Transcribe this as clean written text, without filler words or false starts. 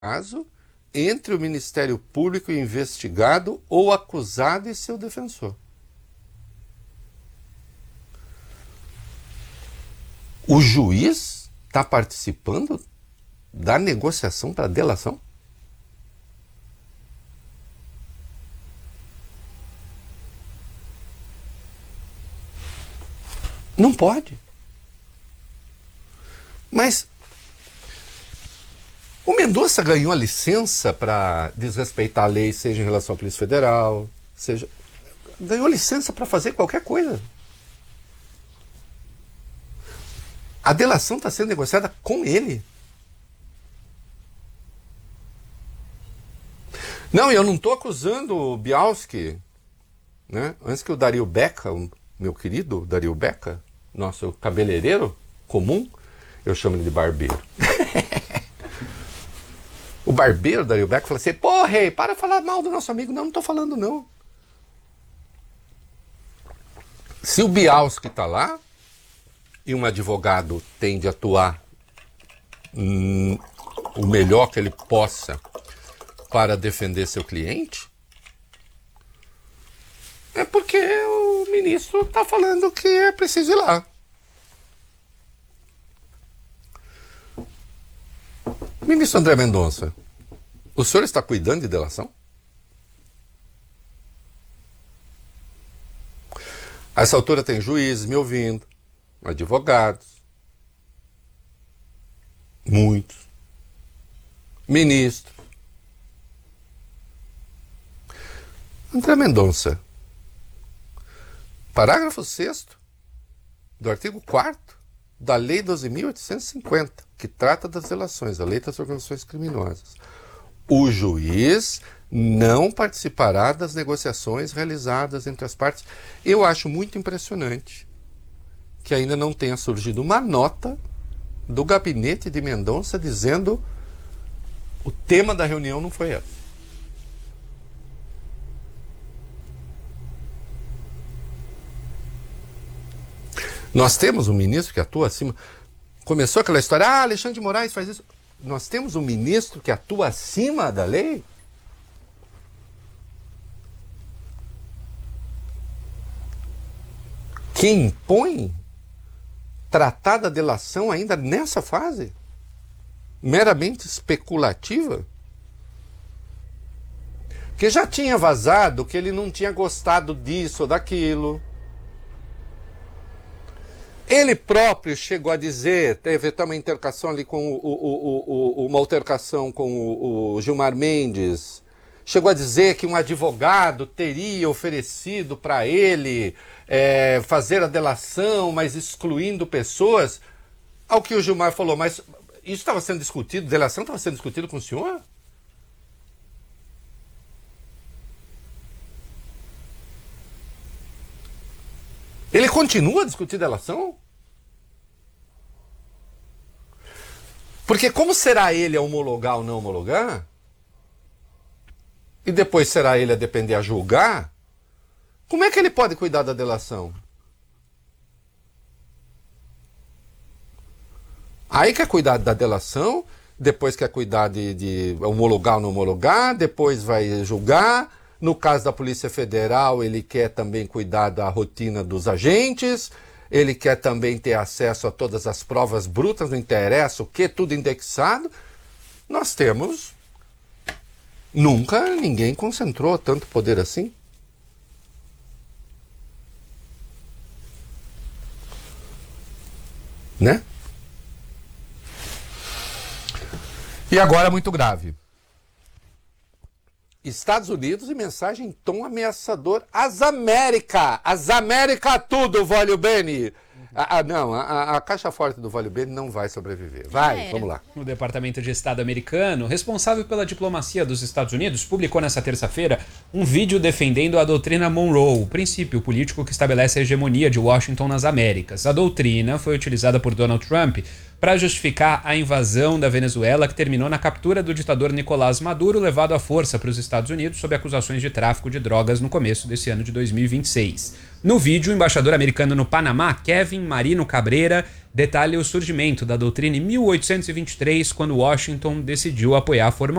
caso entre o Ministério Público investigado ou acusado e seu defensor. O juiz está participando da negociação para delação? Não pode. Mas o Mendonça ganhou a licença para desrespeitar a lei, seja em relação à Polícia Federal, seja... ganhou licença para fazer qualquer coisa. A delação está sendo negociada com ele. Não, eu não estou acusando o Bialski, né? Antes que o Dario Becca, o meu querido Dario Becca, nosso cabeleireiro comum, eu chamo ele de barbeiro. O barbeiro Dario Becca falou assim: pô, rei, para de falar mal do nosso amigo. Não estou falando não. Se o Bialski está lá, e um advogado tende a atuar o melhor que ele possa para defender seu cliente, é porque o ministro está falando que é preciso ir lá. Ministro André Mendonça, o senhor está cuidando de delação? A essa altura tem juízes me ouvindo, advogados, muitos, ministros. André Mendonça, parágrafo 6º do artigo 4º da Lei 12.850, que trata das delações, a Lei das Organizações Criminosas. O juiz não participará das negociações realizadas entre as partes. Eu acho muito impressionante que ainda não tenha surgido uma nota do gabinete de Mendonça dizendo o tema da reunião não foi esse. Nós temos um ministro que atua acima. Começou aquela história, Alexandre de Moraes faz isso. Nós temos um ministro que atua acima da lei? Que impõe tratar da delação ainda nessa fase? Meramente especulativa? Que já tinha vazado que ele não tinha gostado disso ou daquilo. Ele próprio chegou a dizer, teve até uma intercação ali com uma altercação com o Gilmar Mendes, chegou a dizer que um advogado teria oferecido para ele fazer a delação, mas excluindo pessoas. Ao que o Gilmar falou, mas isso estava sendo discutido, delação estava sendo discutido com o senhor? Ele continua a discutir delação? Porque como será ele a homologar ou não homologar? E depois será ele a depender a julgar? Como é que ele pode cuidar da delação? Aí quer cuidar da delação, depois quer cuidar de homologar ou não homologar, depois vai julgar. No caso da Polícia Federal, ele quer também cuidar da rotina dos agentes, ele quer também ter acesso a todas as provas brutas, não interessa o que, tudo indexado. Nós temos... Nunca ninguém concentrou tanto poder assim. Né? E agora muito grave. Estados Unidos e mensagem em tom ameaçador às Américas tudo, Vólio Bene. Não, a caixa forte do Vólio Bene não vai sobreviver. Vamos lá. O Departamento de Estado americano, responsável pela diplomacia dos Estados Unidos, publicou nesta terça-feira um vídeo defendendo a doutrina Monroe, o princípio político que estabelece a hegemonia de Washington nas Américas. A doutrina foi utilizada por Donald Trump para justificar a invasão da Venezuela, que terminou na captura do ditador Nicolás Maduro, levado à força para os Estados Unidos sob acusações de tráfico de drogas no começo desse ano de 2026. No vídeo, o embaixador americano no Panamá, Kevin Marino Cabreira, detalha o surgimento da doutrina em 1823, quando Washington decidiu apoiar formalmente